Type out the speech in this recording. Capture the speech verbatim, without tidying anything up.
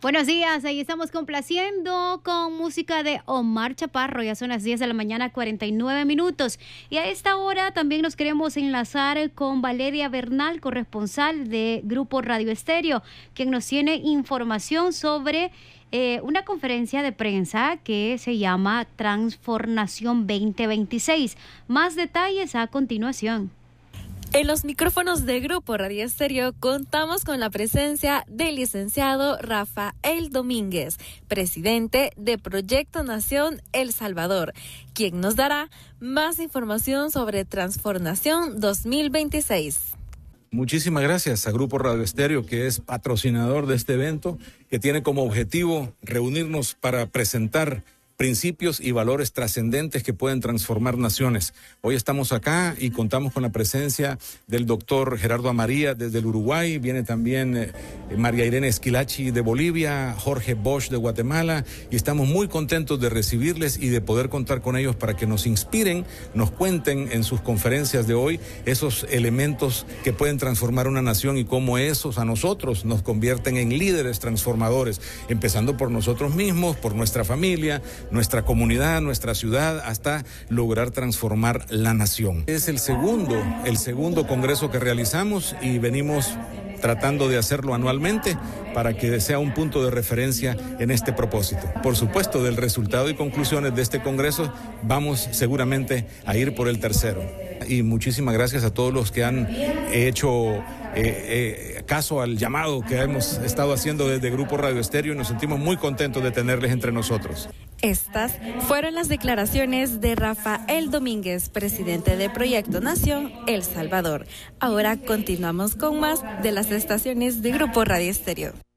Buenos días, ahí estamos complaciendo con música de Omar Chaparro. Ya son las diez de la mañana, cuarenta y nueve minutos. Y a esta hora también nos queremos enlazar con Valeria Bernal, corresponsal de Grupo Radio Estéreo, quien nos tiene información sobre eh, una conferencia de prensa que se llama Transformación veinte veintiséis. Más detalles a continuación. En los micrófonos de Grupo Radio Estéreo contamos con la presencia del licenciado Rafael Domínguez, presidente de Proyecto Nación El Salvador, quien nos dará más información sobre Transformación dos mil veintiséis. Muchísimas gracias a Grupo Radio Estéreo, que es patrocinador de este evento, que tiene como objetivo reunirnos para presentar principios y valores trascendentes que pueden transformar naciones. Hoy estamos acá y contamos con la presencia del doctor Gerardo Amaría desde el Uruguay, viene también eh, María Irene Esquilachi de Bolivia, Jorge Bosch de Guatemala, y estamos muy contentos de recibirles y de poder contar con ellos para que nos inspiren, nos cuenten en sus conferencias de hoy esos elementos que pueden transformar una nación y cómo esos a nosotros nos convierten en líderes transformadores, empezando por nosotros mismos, por nuestra familia, nuestra comunidad, nuestra ciudad, hasta lograr transformar la nación. Es el segundo, el segundo congreso que realizamos y venimos tratando de hacerlo anualmente para que sea un punto de referencia en este propósito. Por supuesto, del resultado y conclusiones de este congreso vamos seguramente a ir por el tercero. Y muchísimas gracias a todos los que han hecho eh, eh, caso al llamado que hemos estado haciendo desde Grupo Radio Estéreo y nos sentimos muy contentos de tenerles entre nosotros. Estas fueron las declaraciones de Rafael Domínguez, presidente de Proyecto Nación El Salvador. Ahora continuamos con más de las estaciones de Grupo Radio Estéreo.